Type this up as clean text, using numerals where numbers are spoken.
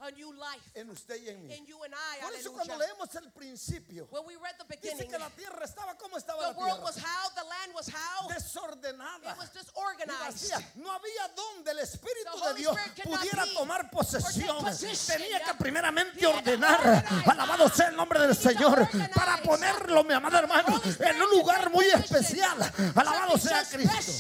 a new life en usted y en mí. in you and I. Por eso cuando Hallelujah. leemos el principio, When we read the dice beginning, que la tierra estaba, ¿cómo estaba the la world was tierra? how, the land was how, Desordenada. it was Y disorganized. vacía. No había donde el Espíritu The de Holy Dios Spirit could not pudiera be tomar or posesión. take position. Tenía que primeramente He had to ordenar. organize. Alabado sea el nombre del He needed to Señor. organize. Para ponerlo, mi amado hermano, Holy Spirit en un could lugar take muy position. especial. Alabado Something sea so Cristo. special.